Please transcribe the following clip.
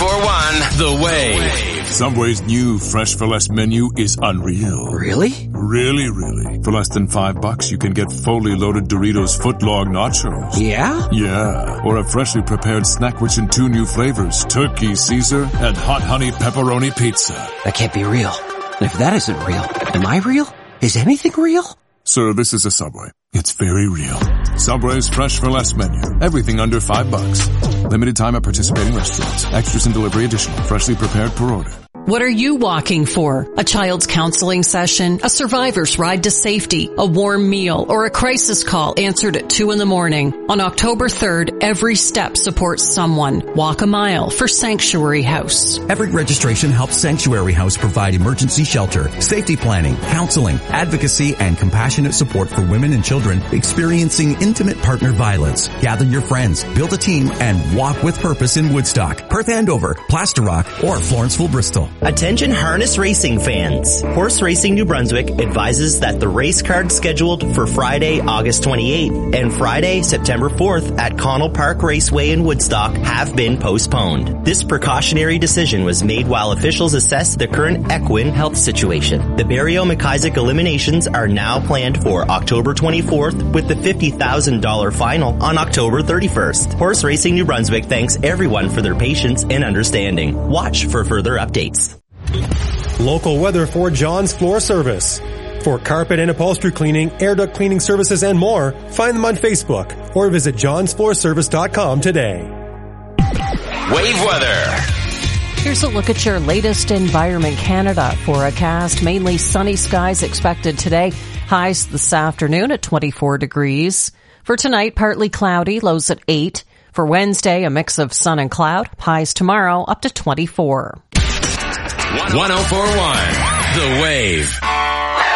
1041 The Wave. Subway's new Fresh for Less menu is unreal. Really? Really, really. For less than $5, you can get fully loaded Doritos footlong nachos. Yeah? Yeah. Or a freshly prepared snack rich in 2 new flavors, Turkey Caesar and Hot Honey Pepperoni Pizza. That can't be real. And if that isn't real, am I real? Is anything real? Sir, this is a Subway. It's very real. Subway's Fresh for Less menu. Everything under $5. Limited time at participating restaurants. Extras and delivery additional. Freshly prepared per order. What are you walking for? A child's counseling session, a survivor's ride to safety, a warm meal, or a crisis call answered at 2 a.m. On October 3rd, every step supports someone. Walk a mile for Sanctuary House. Everett Registration helps Sanctuary House provide emergency shelter, safety planning, counseling, advocacy, and compassionate support for women and children experiencing intimate partner violence. Gather your friends, build a team, and walk with purpose in Woodstock, Perth Andover, Plaster Rock, or Florenceville, Bristol. Attention harness racing fans. Horse Racing New Brunswick advises that the race cards scheduled for Friday, August 28th and Friday, September 4th at Connell Park Raceway in Woodstock have been postponed. This precautionary decision was made while officials assess the current equine health situation. The Barrio McIsaac eliminations are now planned for October 24th with the $50,000 final on October 31st. Horse Racing New Brunswick thanks everyone for their patience and understanding. Watch for further updates. Local weather for John's Floor Service. For carpet and upholstery cleaning, air duct cleaning services, and more, find them on Facebook or visit johnsfloorservice.com today. Wave weather. Here's a look at your latest Environment Canada forecast. Mainly sunny skies expected today. Highs this afternoon at 24 degrees. For tonight, partly cloudy, lows at 8. For Wednesday, a mix of sun and cloud. Highs tomorrow up to 24. 1041 The Wave.